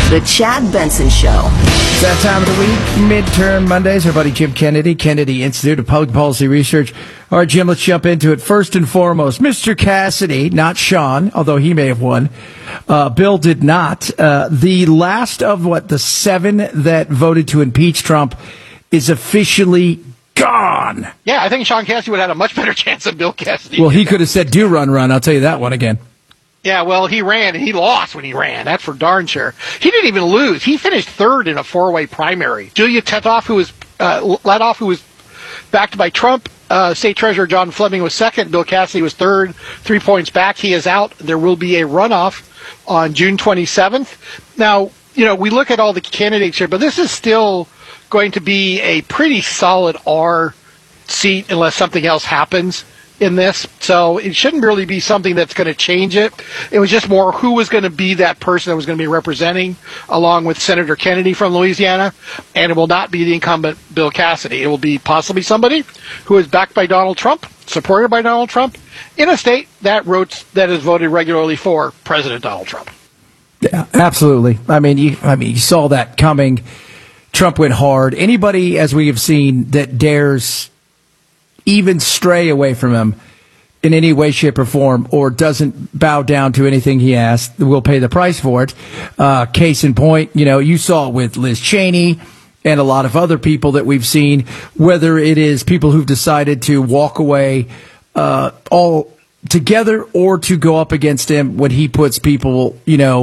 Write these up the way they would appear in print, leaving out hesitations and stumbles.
The Chad Benson Show. It's that time of the week, midterm Mondays. Our buddy Jim Kennedy, Kennedy Institute of Public Policy Research. All right, Jim, let's jump into it. First and foremost, Mr. Cassidy, not Sean, although he may have won. Bill did not. The last of, the 7 that voted to impeach Trump is officially gone. Yeah, I think Sean Cassidy would have had a much better chance than Bill Cassidy. Well, he could have said, do run. I'll tell you that one again. Yeah, well, he ran, and he lost when he ran. That's for darn sure. He didn't even lose. He finished third in a 4-way primary. Julia Tetoff, who was who was backed by Trump. State Treasurer John Fleming was second. Bill Cassidy was third, 3 points back. He is out. There will be a runoff on June 27th. Now, we look at all the candidates here, but this is still going to be a pretty solid R seat unless something else happens in this. So it shouldn't really be something that's going to change it. It was just more who was going to be that person that was going to be representing, along with Senator Kennedy from Louisiana. And it will not be the incumbent Bill Cassidy. It will be possibly somebody who is backed by Donald Trump, supported by Donald Trump, in a state that is voted regularly for President Donald Trump. Yeah, absolutely. I mean, you saw that coming. Trump went hard. Anybody, as we have seen, that dares even stray away from him in any way, shape, or form, or doesn't bow down to anything he asks, will pay the price for it. Case in point, you saw it with Liz Cheney and a lot of other people that we've seen, whether it is people who've decided to walk away all together or to go up against him when he puts people,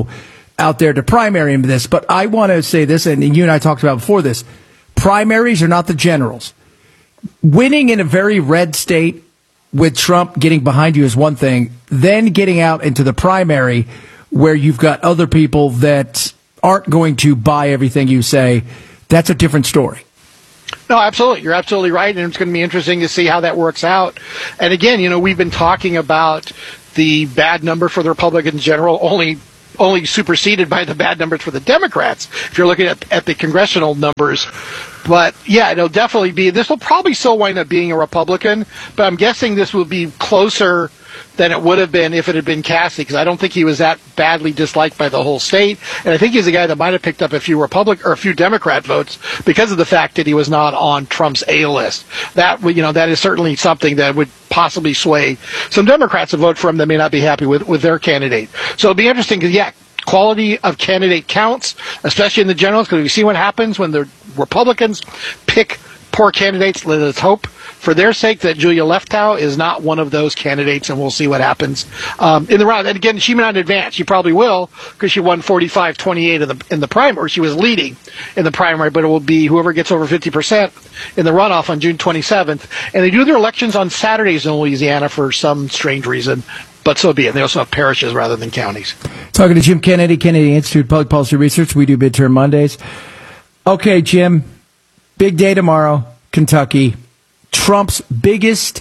out there to primary him this. But I want to say this, and you and I talked about before this, primaries are not the generals. Winning in a very red state with Trump getting behind you is one thing. Then getting out into the primary where you've got other people that aren't going to buy everything you say, that's a different story. No, absolutely. You're absolutely right. And it's going to be interesting to see how that works out. And again, we've been talking about the bad number for the Republicans in general, only superseded by the bad numbers for the Democrats, if you're looking at the congressional numbers. But yeah, this will probably still wind up being a Republican, but I'm guessing this will be closer than it would have been if it had been Cassidy, because I don't think he was that badly disliked by the whole state. And I think he's a guy that might have picked up a few Democrat votes because of the fact that he was not on Trump's A list. That is certainly something that would possibly sway some Democrats to vote for him that may not be happy with their candidate. So it'll be interesting because, quality of candidate counts, especially in the generals, because we see what happens when the Republicans pick poor candidates. Let's hope for their sake that Julia Leftow is not one of those candidates, and we'll see what happens in the round. And again, she may not advance. She probably will because she won 45-28 in the primary, or she was leading in the primary, but it will be whoever gets over 50% in the runoff on June 27th. And they do their elections on Saturdays in Louisiana for some strange reason. But so be it. They also have parishes rather than counties. Talking to Jim Kennedy, Kennedy Institute of Public Policy Research. We do midterm Mondays. Okay, Jim, big day tomorrow, Kentucky. Trump's biggest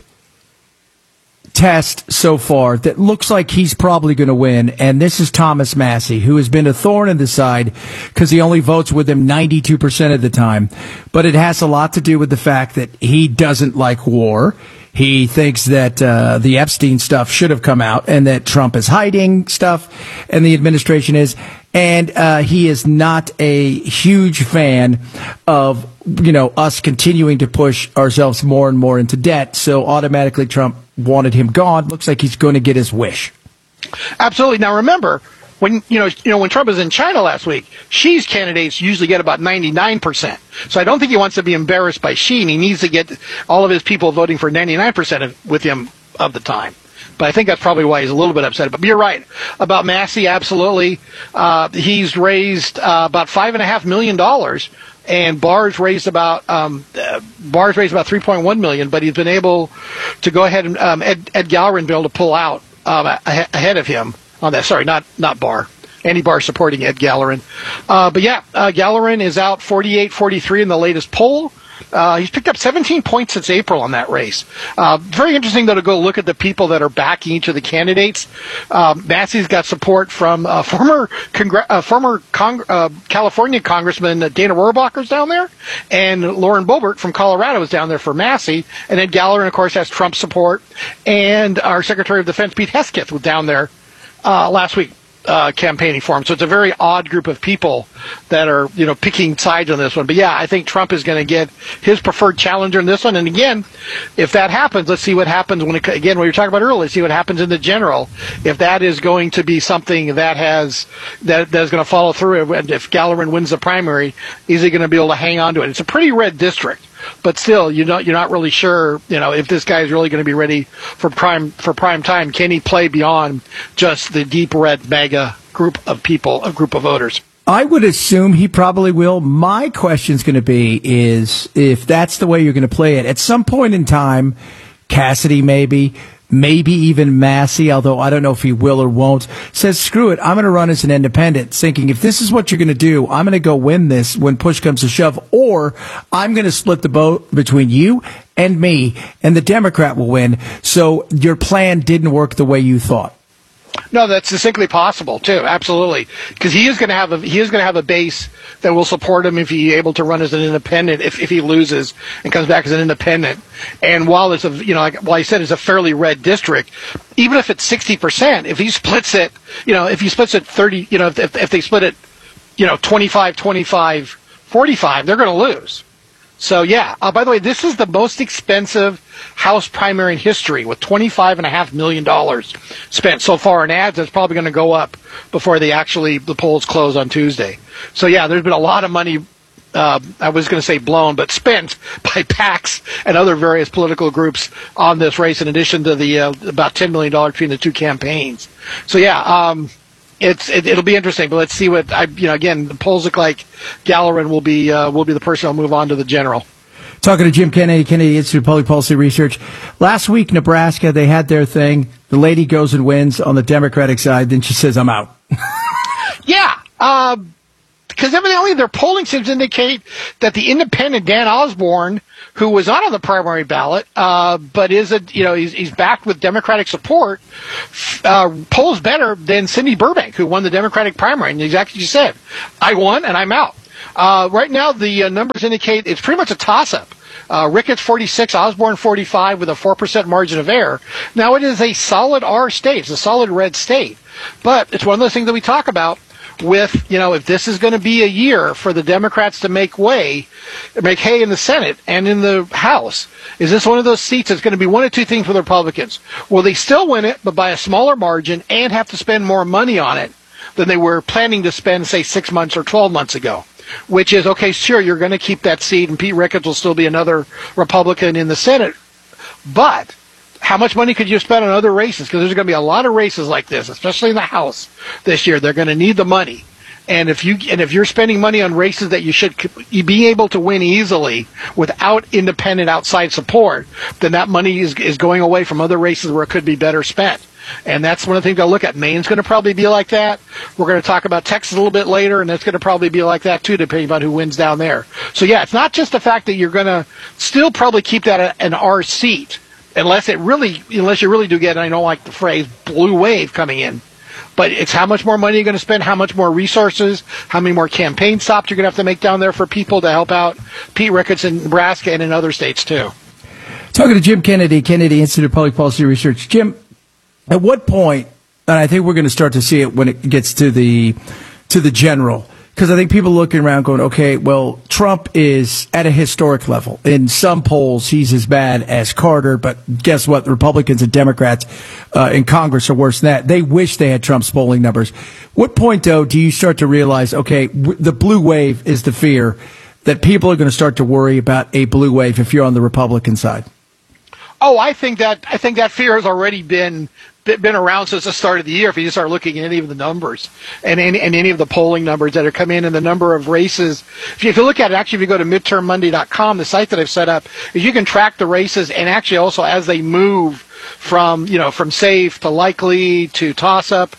test so far that looks like he's probably going to win, and this is Thomas Massie, who has been a thorn in the side because he only votes with him 92% of the time. But it has a lot to do with the fact that he doesn't like war. He thinks that the Epstein stuff should have come out and that Trump is hiding stuff and the administration is. And he is not a huge fan of, us continuing to push ourselves more and more into debt. So automatically Trump wanted him gone. Looks like he's going to get his wish. Absolutely. Now, remember, when when Trump was in China last week, Xi's candidates usually get about 99%. So I don't think he wants to be embarrassed by Xi, and he needs to get all of his people voting for 99% with him of the time. But I think that's probably why he's a little bit upset. But you're right about Massie. Absolutely, he's raised about $5.5 million, and Barr's raised about $3.1 million. But he's been able to go ahead and Ed Gallerin be able to pull out ahead of him on that. Sorry, not Barr. Andy Barr supporting Ed Gallerin. But yeah, Gallerin is out 48-43 in the latest poll. He's picked up 17 points since April on that race. Very interesting, though, to go look at the people that are backing each of the candidates. Massie's got support from former California Congressman Dana Rohrabacher's down there, and Lauren Boebert from Colorado is down there for Massie. And then Gallerin, of course, has Trump support, and our Secretary of Defense Pete Hesketh was down there last week. campaigning for him. So it's a very odd group of people that are, picking sides on this one. But yeah, I think Trump is going to get his preferred challenger in this one. And again, if that happens, let's see what happens when what you were talking about earlier, see what happens in the general. If that is going to be something that is going to follow through, and if Gallerin wins the primary, is he going to be able to hang on to it? It's a pretty red district. But still, you're not really sure, if this guy is really going to be ready for prime time. Can he play beyond just the deep red MAGA group of people, a group of voters? I would assume he probably will. My question's going to be is if that's the way you're going to play it, at some point in time, Cassidy maybe even Massey, although I don't know if he will or won't, says, screw it, I'm going to run as an independent, thinking if this is what you're going to do, I'm going to go win this when push comes to shove, or I'm going to split the vote between you and me, and the Democrat will win. So your plan didn't work the way you thought. No, that's distinctly possible too. Absolutely, because he is going to have a base that will support him if he's able to run as an independent. If he loses and comes back as an independent, and while it's I said it's a fairly red district, even if it's 60%, if he splits it, if he splits it 30, if they split it, 25, 25, 45, they're going to lose. So yeah. By the way, this is the most expensive House primary in history, with $25.5 million spent so far in ads. That's probably going to go up before the polls close on Tuesday. So yeah, there's been a lot of money. I was going to say blown, but spent by PACs and other various political groups on this race, in addition to the about $10 million between the two campaigns. So yeah. It'll be interesting, but let's see what again, the polls look like Gallerin will be the person who'll move on to the general. Talking to Jim Kennedy Institute of Public Policy Research. Last week, Nebraska, they had their thing. The lady goes and wins on the Democratic side. Then she says, I'm out. Yeah. Because evidently their polling seems to indicate that the independent Dan Osborne, who was not on the primary ballot, but he's backed with Democratic support, polls better than Cindy Burbank, who won the Democratic primary. And exactly as you said, I won and I'm out. Right now, the numbers indicate it's pretty much a toss-up. Ricketts 46, Osborne 45, with a 4% margin of error. Now, it is a solid R state. It's a solid red state. But it's one of those things that we talk about with, if this is going to be a year for the Democrats to make hay in the Senate and in the House. Is this one of those seats that's going to be one of two things for the Republicans? Will they still win it, but by a smaller margin, and have to spend more money on it than they were planning to spend, say, 6 months or 12 months ago? Which is, okay, sure, you're going to keep that seat, and Pete Ricketts will still be another Republican in the Senate. But how much money could you spend on other races? Because there's going to be a lot of races like this, especially in the House this year. They're going to need the money. And if you're spending money on races that you should be able to win easily without independent outside support, then that money is going away from other races where it could be better spent. And that's one of the things I'll look at. Maine's going to probably be like that. We're going to talk about Texas a little bit later, and that's going to probably be like that too, depending on who wins down there. So yeah, it's not just the fact that you're going to still probably keep that an R seat, unless you really do get, and I don't like the phrase, blue wave coming in. But it's how much more money you're going to spend, how much more resources, how many more campaign stops you're going to have to make down there for people to help out Pete Ricketts in Nebraska and in other states too. Talking to Jim Kennedy Institute of Public Policy Research. Jim, at what point, and I think we're going to start to see it when it gets to the general, because I think people looking around going, okay, well, Trump is at a historic level. In some polls, he's as bad as Carter, but guess what? The Republicans and Democrats in Congress are worse than that. They wish they had Trump's polling numbers. What point, though, do you start to realize, okay, the blue wave is the fear, that people are going to start to worry about a blue wave if you're on the Republican side? Oh, I think that fear has already been around since the start of the year. If you just start looking at any of the numbers and any of the polling numbers that are coming in, and the number of races, if you look at it, actually, if you go to midtermmonday.com, the site that I've set up, is you can track the races, and actually also as they move from safe to likely to toss up,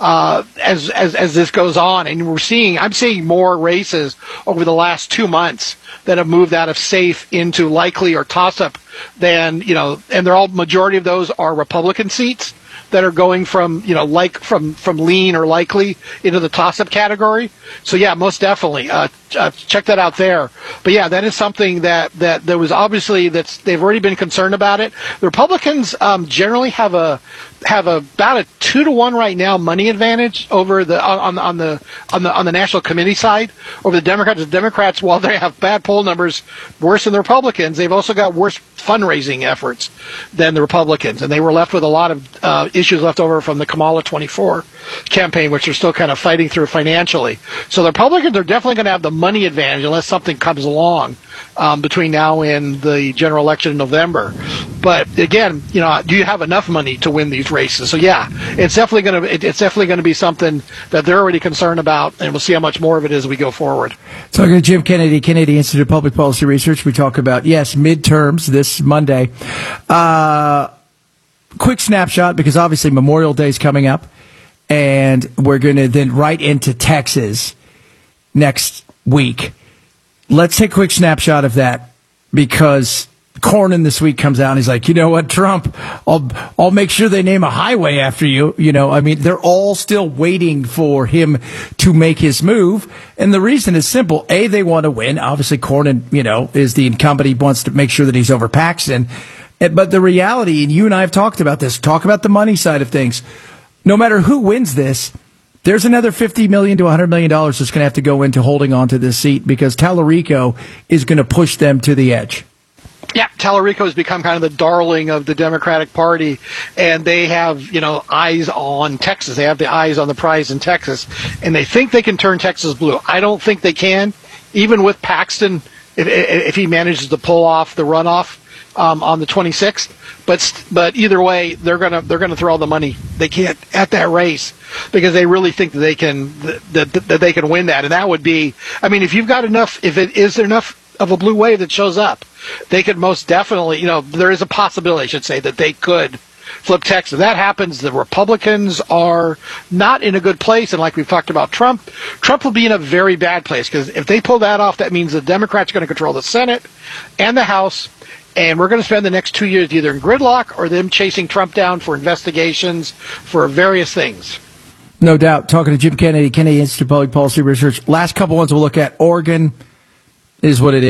as this goes on, and I'm seeing more races over the last 2 months that have moved out of safe into likely or toss up than, and they're all, majority of those are Republican seats that are going from, from lean or likely into the toss-up category. So yeah, most definitely, check that out there. But yeah, that is something that there was obviously they've already been concerned about it. The Republicans generally have have about a 2-to-1 right now money advantage over the on the national committee side over the Democrats. The Democrats, while they have bad poll numbers, worse than the Republicans, they've also got worse fundraising efforts than the Republicans, and they were left with a lot of issues left over from the Kamala 24 campaign, which they're still kind of fighting through financially. So the Republicans are definitely going to have the money advantage unless something comes along between now and the general election in November. But again, do you have enough money to win these races? So yeah, it's definitely going to be something that they're already concerned about, and we'll see how much more of it is as we go forward. Talking to Jim Kennedy, Kennedy Institute of Public Policy Research, we talk about midterms this Monday. Quick snapshot, because obviously Memorial Day is coming up, and we're going to then right into Texas next week. Let's take a quick snapshot of that, because Cornyn this week comes out and he's like, you know what, Trump, I'll make sure they name a highway after you. I mean, they're all still waiting for him to make his move. And the reason is simple. A, they want to win. Obviously, Cornyn, is the incumbent. He wants to make sure that he's over Paxton. But the reality, and you and I have talked about this, talk about the money side of things. No matter who wins this, there's another $50 million to $100 million that's going to have to go into holding on to this seat, because Tallarico is going to push them to the edge. Yeah, Tallarico has become kind of the darling of the Democratic Party, and they have, eyes on Texas. They have the eyes on the prize in Texas, and they think they can turn Texas blue. I don't think they can, even with Paxton, if he manages to pull off the runoff on the 26th. But either way, they're gonna throw all the money they can at that race, because they really think that they can win that, and that would be, I mean, if you've got enough, if it is enough of a blue wave that shows up, they could most definitely, there is a possibility, I should say, that they could flip Texas. If that happens, the Republicans are not in a good place, and like we've talked about Trump will be in a very bad place, because if they pull that off, that means the Democrats are going to control the Senate and the House, and we're going to spend the next 2 years either in gridlock or them chasing Trump down for investigations for various things. No doubt. Talking to Jim Kennedy, Kennedy Institute of Public Policy Research. Last couple ones we'll look at. Oregon is what it is.